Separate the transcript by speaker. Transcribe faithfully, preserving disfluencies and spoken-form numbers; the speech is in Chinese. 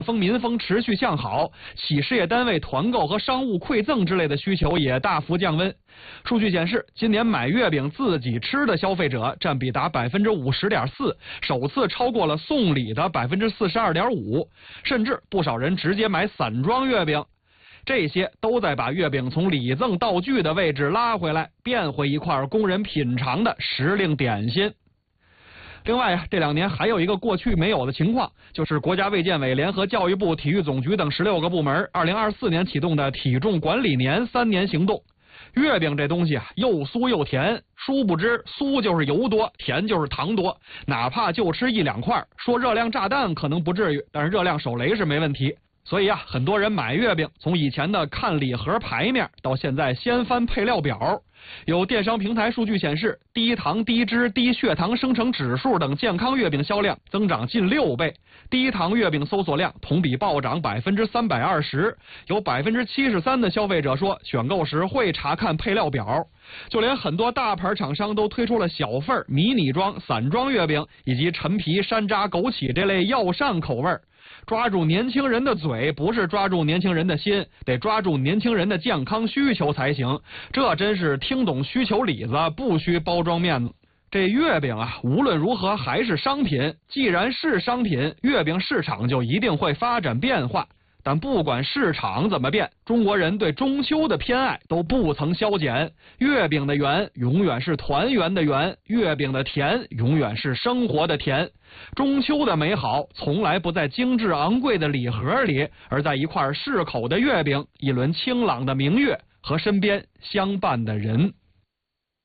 Speaker 1: 风民风持续向好，企事业单位团购和商务馈赠之类的需求也大幅降温。数据显示，今年买月饼自己吃的消费者占比达百分之五十点四，首次超过了送礼的百分之四十二点五，甚至不少人直接买散装月饼。这些都在把月饼从礼赠道具的位置拉回来，变回一块供人品尝的时令点心。另外啊，这两年还有一个过去没有的情况，就是国家卫健委联合教育部、体育总局等十六个部门，二零二四年启动的体重管理年三年行动。月饼这东西啊，又酥又甜，殊不知酥就是油多，甜就是糖多。哪怕就吃一两块，说热量炸弹可能不至于，但是热量手雷是没问题。所以啊，很多人买月饼，从以前的看礼盒牌面，到现在先翻配料表。有电商平台数据显示，低糖、低脂、低血糖生成指数等健康月饼销量增长近六倍，低糖月饼搜索量同比暴涨百分之三百二十。有百分之七十三的消费者说，选购时会查看配料表。就连很多大牌厂商都推出了小份、迷你装、散装月饼，以及陈皮、山楂、枸杞这类药膳口味。抓住年轻人的嘴，不是抓住年轻人的心，得抓住年轻人的健康需求才行。这真是听懂需求里子，不需包装面子。这月饼啊，无论如何还是商品，既然是商品，月饼市场就一定会发展变化。但不管市场怎么变，中国人对中秋的偏爱都不曾消减。月饼的圆永远是团圆的圆，月饼的甜永远是生活的甜。中秋的美好从来不在精致昂贵的礼盒里，而在一块适口的月饼，一轮清朗的明月和身边相伴的人。